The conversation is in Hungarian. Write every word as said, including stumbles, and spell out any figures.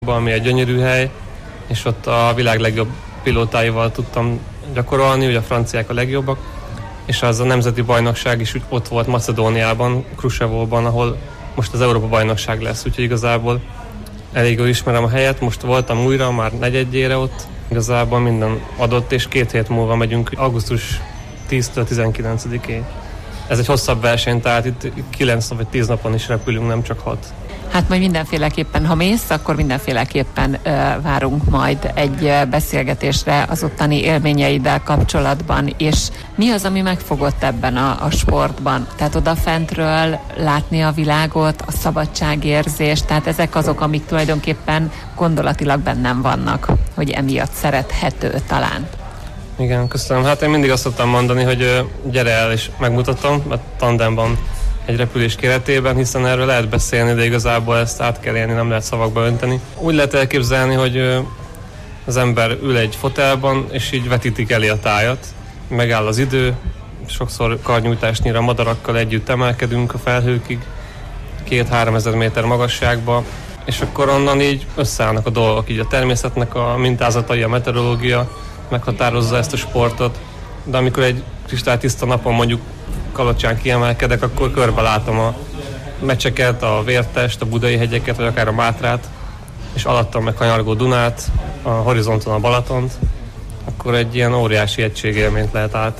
ami egy gyönyörű hely, és ott a világ legjobb pilótáival tudtam gyakorolni, ugye a franciák a legjobbak, és az a nemzeti bajnokság is ott volt Macedóniában, Krusevóban, ahol most az Európa bajnokság lesz, úgyhogy igazából elég jól ismerem a helyet, most voltam újra, már negyedjére ott, igazából minden adott, és két hét múlva megyünk augusztus tíztől tizenkilencedikéig. Ez egy hosszabb verseny, tehát itt kilenc vagy tíz napon is repülünk, nem csak hat. Hát majd mindenféleképpen, ha mész, akkor mindenféleképpen uh, várunk majd egy uh, beszélgetésre az ottani élményeiddel kapcsolatban, és mi az, ami megfogott ebben a, a sportban? Tehát odafentről látni a világot, a szabadságérzés, tehát ezek azok, amik tulajdonképpen gondolatilag bennem vannak, hogy emiatt szerethető talán. Igen, köszönöm. Hát én mindig azt szoktam mondani, hogy gyere el és megmutatom, mert tandemban egy repülés keretében, hiszen erről lehet beszélni, de igazából ezt át kell élni, nem lehet szavakba önteni. Úgy lehet elképzelni, hogy az ember ül egy fotelban, és így vetítik elé a tájat. Megáll az idő, sokszor karnyújtásnyira madarakkal együtt emelkedünk a felhőkig, két-három ezer méter magasságba, és akkor onnan így összeállnak a dolgok, így a természetnek a mintázatai, a meteorológia meghatározza ezt a sportot, de amikor egy kristálytiszta napon mondjuk Kalocsán kiemelkedek, akkor körbe látom a Mecseket, a Vértest, a Budai hegyeket, vagy akár a Mátrát, és alattam meg kanyargó Dunát, a horizonton a Balatont, akkor egy ilyen óriási egységélményt lehet át